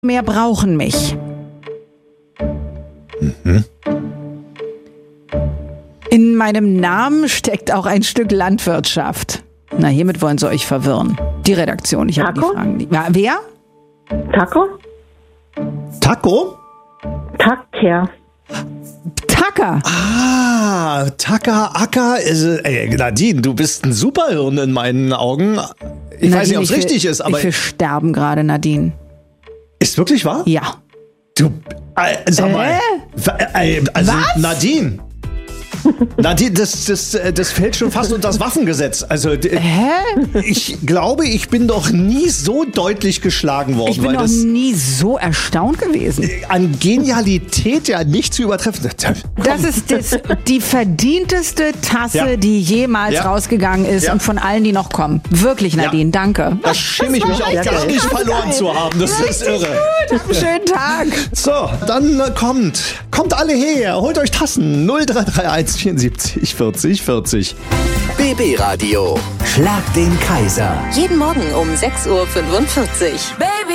mehr brauchen mich. In meinem Namen steckt auch ein Stück Landwirtschaft. Na, hiermit wollen sie euch verwirren. Die Redaktion, ich habe die Taco? Fragen nicht. Ja, wer? Taco? Taco? Tacker. Tacker. Tacker, Acker. Nadine, du bist ein Superhirn in meinen Augen. Ich weiß nicht, ob es richtig ist, aber... Ich will sterben gerade, Nadine. Ist wirklich wahr? Ja. Du, sag mal. Also, Was? Nadine, das fällt schon fast unter das Waffengesetz. Also, ich glaube, ich bin doch nie so deutlich geschlagen worden. Ich bin weil noch nie so erstaunt gewesen. an Genialität ja nicht zu übertreffen. Das ist die verdienteste Tasse, Ja. die jemals Ja. rausgegangen ist Ja. und von allen, die noch kommen. Wirklich, Nadine, danke. Da schäme ich mich auch gar nicht verloren zu haben. Das ist irre. Gut, einen schönen Tag. So, dann kommt alle her, holt euch Tassen. 0331 74 40 40. BB Radio. Schlag den Kaiser. Jeden Morgen um 6:45 Uhr.